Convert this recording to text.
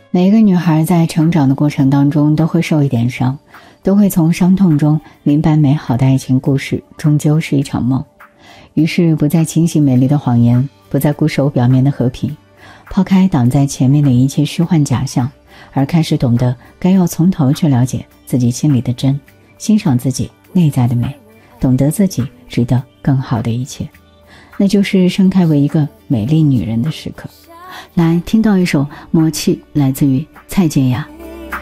每一个女孩在成长的过程当中都会受一点伤，都会从伤痛中明白美好的爱情故事终究是一场梦。于是不再轻信美丽的谎言，不再固守表面的和平，抛开挡在前面的一切虚幻假象，而开始懂得该要从头去了解自己心里的真，欣赏自己内在的美，懂得自己值得更好的一切，那就是盛开为一个美丽女人的时刻。来听到一首《魔气》，来自于蔡健雅。